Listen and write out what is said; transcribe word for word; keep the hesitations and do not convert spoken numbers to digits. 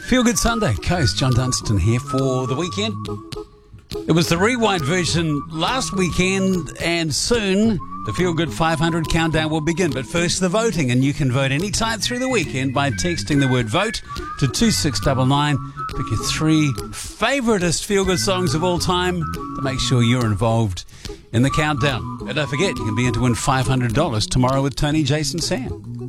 Feel Good Sunday, Coast. John Dunstan here for the weekend. It was the rewind version last weekend, and soon the Feel Good five hundred countdown will begin. But first, the voting, and you can vote anytime through the weekend by texting the word vote to two six nine nine. Pick your three favouriteest Feel Good songs of all time to make sure you're involved in the countdown. And don't forget, you can be in to win five hundred dollars tomorrow with Tony, Jason, Sam.